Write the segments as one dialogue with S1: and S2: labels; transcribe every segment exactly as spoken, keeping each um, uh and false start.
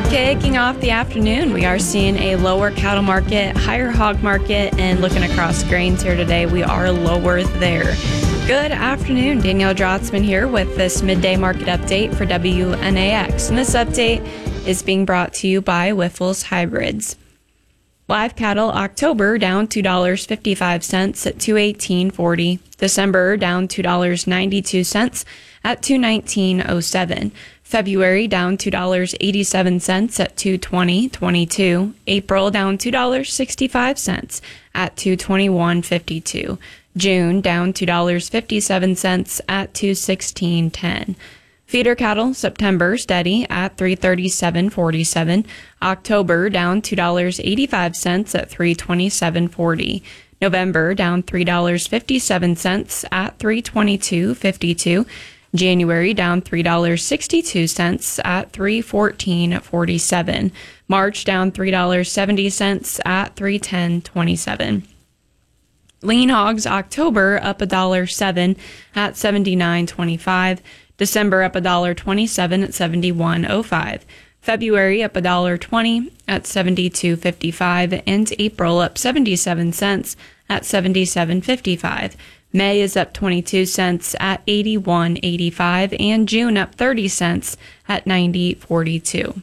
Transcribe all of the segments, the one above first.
S1: Kicking off the afternoon, we are seeing a lower cattle market, higher hog market, and looking across grains here today, we are lower there. Good afternoon, Danielle Drotzman here with this midday market update for W N A X. And this update is being brought to you by Wyffels Hybrids. Live cattle October down two dollars and fifty-five cents at two eighteen forty. December down two dollars and ninety-two cents at two nineteen oh seven. February down two dollars and eighty-seven cents at two twenty twenty-two. April down two dollars and sixty-five cents at two twenty-one fifty-two. June down two dollars and fifty-seven cents at two sixteen ten. Feeder cattle September steady at three thirty-seven forty-seven. October down two dollars and eighty-five cents at three twenty-seven forty. November down three dollars and fifty-seven cents at three twenty-two fifty-two. January down three dollars and sixty-two cents at three fourteen forty-seven. March down three dollars and seventy cents at three ten twenty-seven. Lean hogs October up one dollar and seven cents at seventy-nine twenty-five. December up one dollar and twenty-seven cents at seventy-one oh five. February up one dollar and twenty cents at seventy-two fifty-five. And April up seventy-seven cents at seventy-seven fifty-five. May is up twenty-two cents at eighty-one eighty-five. And June up thirty cents at ninety forty-two.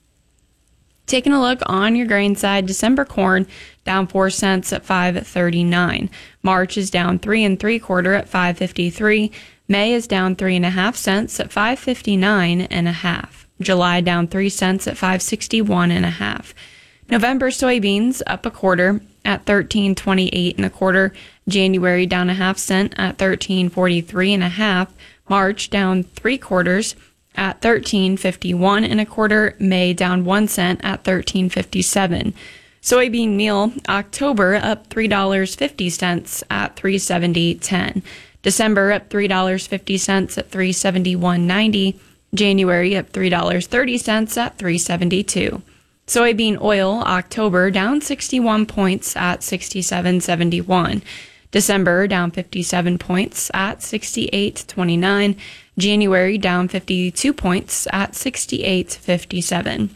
S1: Taking a look on your grain side, December corn down four cents at five thirty-nine. March is down three and three quarter at five fifty-three. May is down three and a half cents at five fifty-nine and a half. July down three cents at five sixty-one and a half. November soybeans up a quarter at thirteen twenty-eight and a quarter. January down a half cent at thirteen forty-three and a half. March down three quarters at thirteen fifty-one and a quarter. May down one cent at thirteen fifty-seven. Soybean meal October up three dollars and fifty cents at three seventy ten. December up three dollars and fifty cents at three seventy-one ninety. January up three dollars and thirty cents at three seventy-two. Soybean oil October down sixty-one points at sixty-seven seventy-one. December down fifty-seven points at sixty-eight twenty-nine. January down fifty-two points at sixty-eight fifty-seven.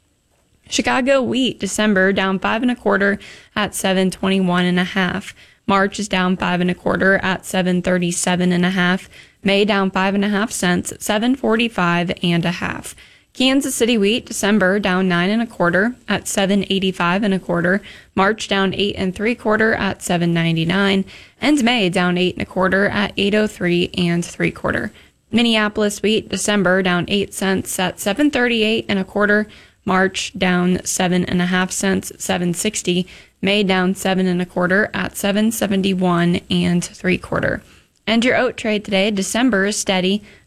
S1: Chicago wheat December down five and a quarter at seven twenty-one and a half. March is down five and a quarter at seven thirty-seven and a half. May down five and a half cents at seven forty-five and a half. Kansas City wheat December down nine and a quarter at seven eighty-five and a quarter. March down eight and three quarter at seven ninety-nine, and May down eight and a quarter at eight oh three and three quarter. Minneapolis wheat December down eight cents at seven thirty-eight and a quarter. March down seven and a half cents at seven sixty. May down seven and a quarter at seven seventy-one and three quarter. And your oat trade today, December is steady